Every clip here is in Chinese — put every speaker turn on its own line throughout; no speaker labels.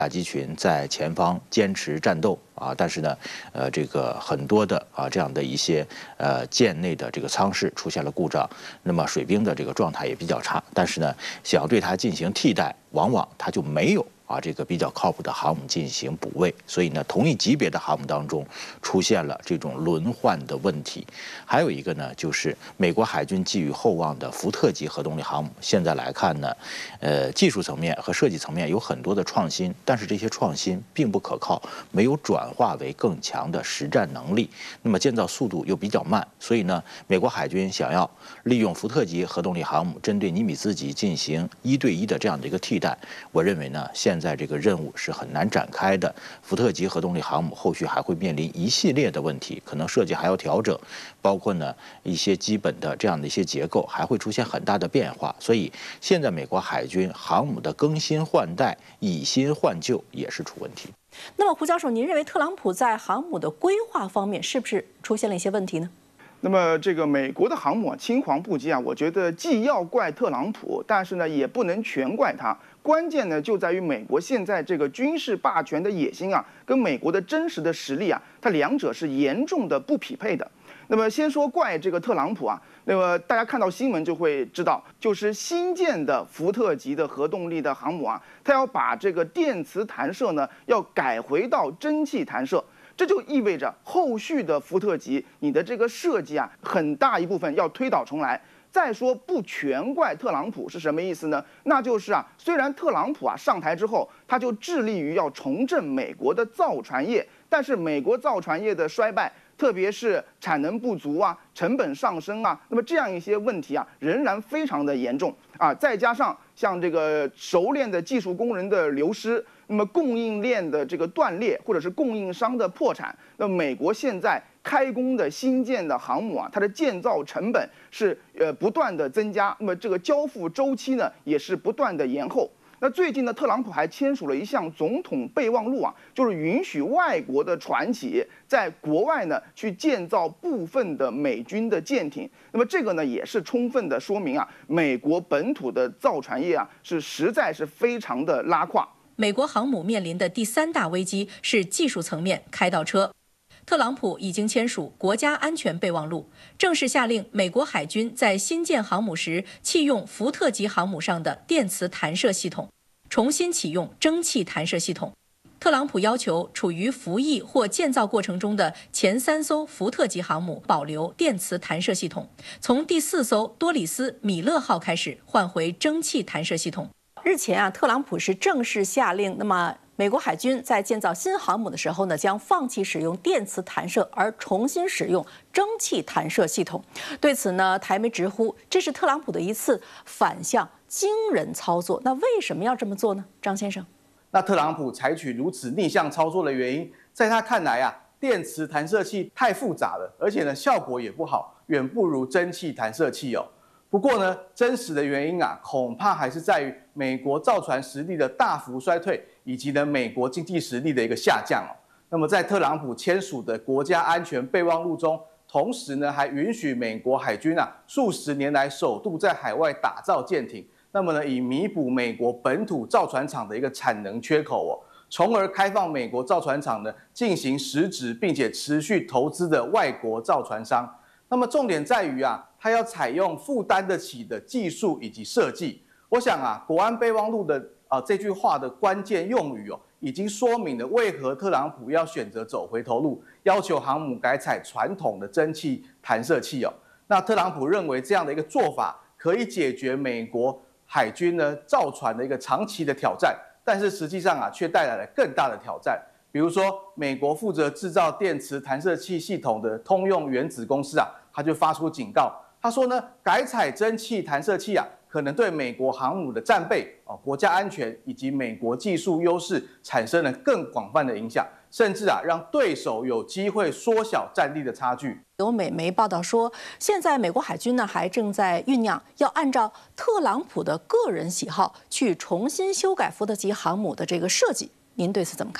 打击群在前方坚持战斗啊，但是呢，这个很多的这样的一些舰内的这个舱室出现了故障，那么水兵的这个状态也比较差，但是呢，想要对它进行替代，往往它就没有这个比较靠谱的航母进行补位，所以呢，同一级别的航母当中出现了这种轮换的问题。还有一个呢，就是美国海军寄予厚望的福特级核动力航母，现在来看呢，技术层面和设计层面有很多的创新，但是这些创新并不可靠，没有转化为更强的实战能力。那么建造速度又比较慢，所以呢，美国海军想要利用福特级核动力航母针对尼米兹级进行1对1的这样的一个替代，我认为呢，现在这个任务是很难展开的。福特级核动力航母后续还会面临一系列的问题，可能设计还要调整，包括呢一些基本的这样的一些结构还会出现很大的变化。所以现在美国海军航母的更新换代、以新换旧也是出问题。
那么胡教授，您认为特朗普在航母的规划方面是不是出现了一些问题呢？
那么这个美国的航母青黄不接啊，我觉得既要怪特朗普，但是呢也不能全怪他。关键呢就在于美国现在这个军事霸权的野心啊，跟美国的真实的实力啊，它两者是严重的不匹配的。那么先说怪这个特朗普啊，那么大家看到新闻就会知道，就是新建的福特级的核动力的航母啊，它要把这个电磁弹射呢要改回到蒸汽弹射。这就意味着后续的福特级，你的这个设计啊，很大一部分要推倒重来。再说不全怪特朗普是什么意思呢？那就是啊，虽然特朗普上台之后，他就致力于要重振美国的造船业，但是美国造船业的衰败，特别是产能不足啊、成本上升啊，那么这样一些问题啊，仍然非常的严重啊。再加上像这个熟练的技术工人的流失，那么供应链的这个断裂，或者是供应商的破产，那美国现在开工的新建的航母啊，它的建造成本是不断的增加，那么这个交付周期呢也是不断的延后。那最近呢，特朗普还签署了一项总统备忘录啊，就是允许外国的船企在国外呢去建造部分的美军的舰艇。那么这个呢也是充分的说明啊，美国本土的造船业啊是实在是非常的拉胯。
美国航母面临的第3大危机是技术层面开倒车。特朗普已经签署国家安全备忘录，正式下令美国海军在新建航母时弃用福特级航母上的电磁弹射系统，重新启用蒸汽弹射系统。特朗普要求处于服役或建造过程中的前3艘福特级航母保留电磁弹射系统，从第4艘多里斯·米勒号开始换回蒸汽弹射系统。日前啊，特朗普是正式下令，那么美国海军在建造新航母的时候呢，将放弃使用电磁弹射，而重新使用蒸汽弹射系统。对此呢，台媒直呼这是特朗普的一次反向惊人操作。那为什么要这么做呢？张先生，
那特朗普采取如此逆向操作的原因，在他看来啊，电磁弹射器太复杂了，而且呢效果也不好，远不如蒸汽弹射器哦。不过呢，真实的原因啊，恐怕还是在于美国造船实力的大幅衰退，以及呢美国经济实力的一个下降哦。那么在特朗普签署的国家安全备忘录中，同时呢还允许美国海军数十年来首度在海外打造舰艇，那么呢以弥补美国本土造船厂的一个产能缺口哦，从而开放美国造船厂呢进行实质并且持续投资的外国造船商。那么重点在于它要采用负担得起的技术以及设计。我想国安备忘录的这句话的关键用语已经说明了为何特朗普要选择走回头路，要求航母改采传统的蒸汽弹射器哦。那特朗普认为这样的一个做法可以解决美国海军呢造船的一个长期的挑战，但是实际上却带来了更大的挑战。比如说，美国负责制造电磁弹射器系统的通用原子公司他就发出警告，他说呢，改采蒸汽弹射器可能对美国航母的战备、国家安全以及美国技术优势产生了更广泛的影响，甚至让对手有机会缩小战力的差距。
有美媒报道说，现在美国海军呢还正在酝酿要按照特朗普的个人喜好去重新修改福特级航母的这个设计。您对此怎么看？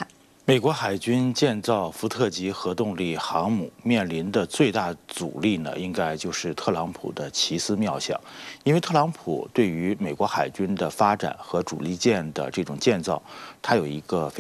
美国海军建造福特级核动力航母面临的最大阻力呢，应该就是特朗普的奇思妙想。因为特朗普对于美国海军的发展和主力舰的这种建造，他有一个